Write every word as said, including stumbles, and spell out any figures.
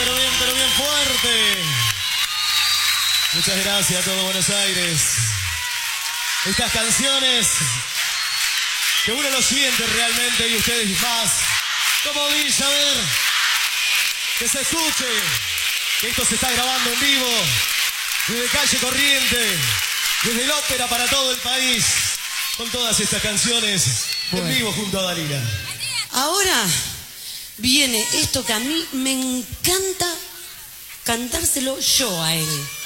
pero bien, pero bien fuerte. Muchas gracias a todo Buenos Aires. Estas canciones que uno lo siente realmente y ustedes más. Como dice, a ver, que se escuche, que esto se está grabando en vivo, desde Calle Corriente, desde el ópera para todo el país, con todas estas canciones bueno. en vivo junto a Dalila. Ahora viene esto que a mí me encanta cantárselo yo a él.